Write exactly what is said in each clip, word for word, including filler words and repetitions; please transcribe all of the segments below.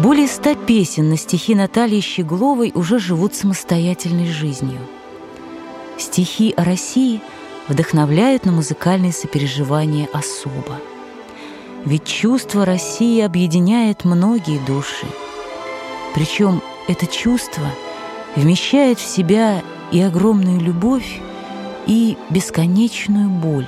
Более ста песен на стихи Натальи Щегловой уже живут самостоятельной жизнью. Стихи о России вдохновляют на музыкальные сопереживания особо. Ведь чувство России объединяет многие души. Причем это чувство вмещает в себя и огромную любовь, и бесконечную боль.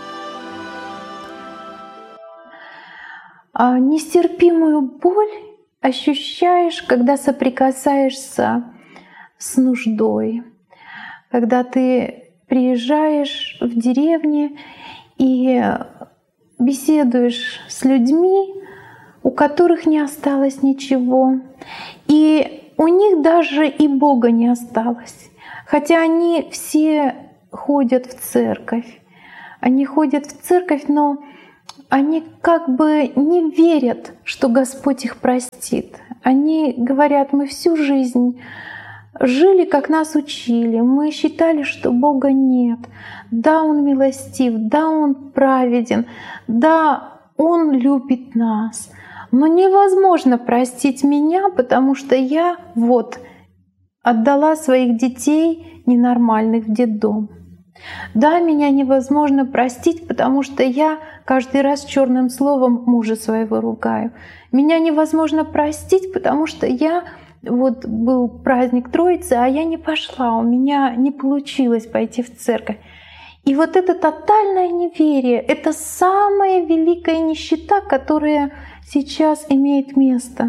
А нестерпимую боль ощущаешь, когда соприкасаешься с нуждой, когда ты приезжаешь в деревню и беседуешь с людьми, у которых не осталось ничего, и у них даже и Бога не осталось, хотя они все ходят в церковь. Они ходят в церковь, но они как бы не верят, что Господь их простит. Они говорят: мы всю жизнь жили, как нас учили, мы считали, что Бога нет. Да, Он милостив, да, Он праведен, да, Он любит нас. Но невозможно простить меня, потому что я вот отдала своих детей ненормальных в детдом. Да, меня невозможно простить, потому что я каждый раз черным словом мужа своего ругаю. Меня невозможно простить, потому что я вот был праздник Троицы, а я не пошла, у меня не получилось пойти в церковь. И вот это тотальное неверие — это самая великая нищета, которая сейчас имеет место.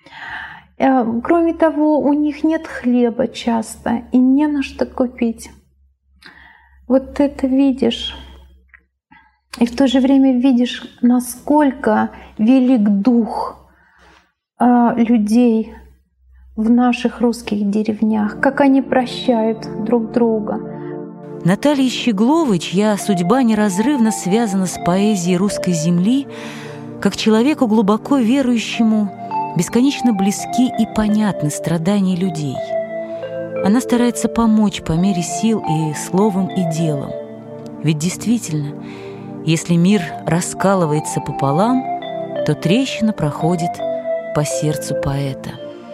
Кроме того, у них нет хлеба часто и не на что купить. Вот это видишь. И в то же время видишь, насколько велик дух людей в наших русских деревнях, как они прощают друг друга. Наталья Щеглова, чья судьба неразрывно связана с поэзией русской земли, как человеку глубоко верующему, бесконечно близки и понятны страдания людей. Она старается помочь по мере сил и словом, и делом. Ведь действительно, если мир раскалывается пополам, то трещина проходит по сердцу поэта.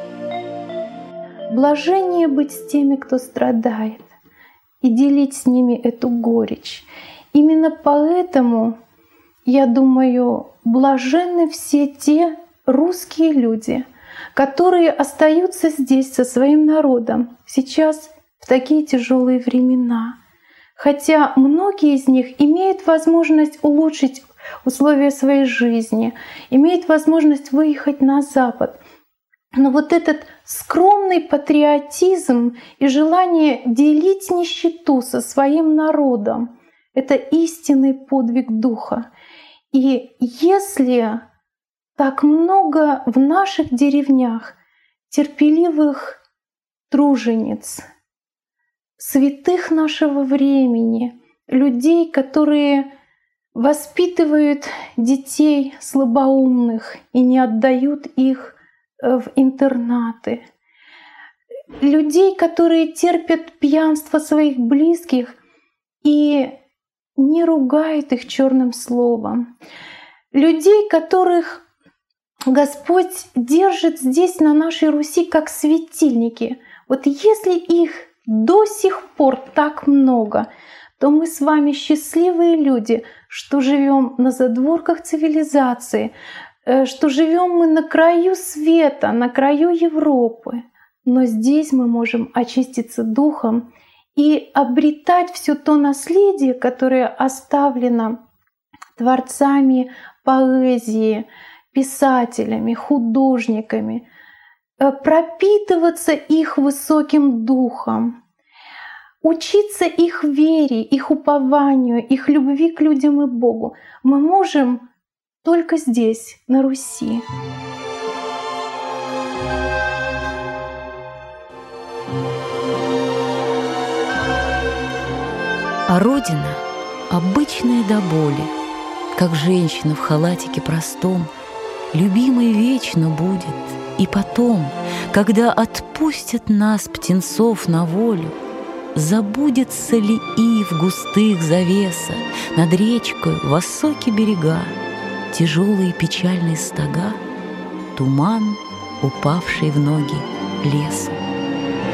Блажение быть с теми, кто страдает, и делить с ними эту горечь. Именно поэтому, я думаю, блаженны все те русские люди, которые остаются здесь со своим народом сейчас в такие тяжелые времена. Хотя многие из них имеют возможность улучшить условия своей жизни, имеют возможность выехать на Запад. Но вот этот скромный патриотизм и желание делить нищету со своим народом — это истинный подвиг духа. И если так много в наших деревнях терпеливых тружениц, святых нашего времени, людей, которые воспитывают детей слабоумных и не отдают их в интернаты, людей, которые терпят пьянство своих близких и не ругают их черным словом, людей, которых Господь держит здесь, на нашей Руси, как светильники. Вот если их до сих пор так много, то мы с вами счастливые люди, что живем на задворках цивилизации, что живем мы на краю света, на краю Европы. Но здесь мы можем очиститься духом и обретать все то наследие, которое оставлено творцами поэзии, писателями, художниками, пропитываться их высоким духом, учиться их вере, их упованию, их любви к людям и Богу. Мы можем только здесь, на Руси. А Родина, обычная до боли, как женщина в халатике простом, любимой вечно будет. И потом, когда отпустят нас, птенцов, на волю, забудется ли ив густых завеса над речкой высокие берега, тяжелые печальные стога, туман упавшей в ноги лесу.